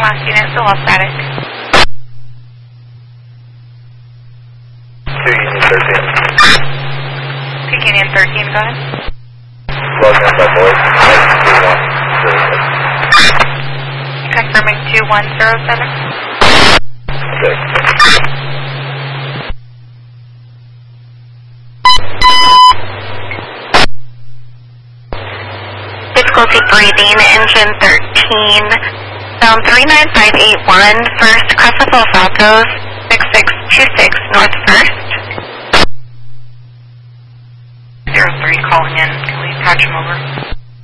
last unit, still all static. 2 Union 13. Peak Union 13, go ahead. Log in by voice. 2107. Confirming 2107. Okay. Difficulty breathing, engine 13. Sound 39581, first Crescent Falcos, 6626 North First. 03 calling in, can we patch him over?